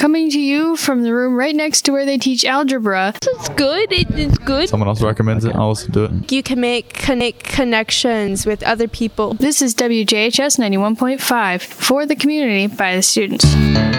Coming to you from the room right next to where they teach algebra. It's good. It's good. Someone else recommends it, I'll also do it. You can make connections with other people. This is WJHS 91.5 for the community by the students.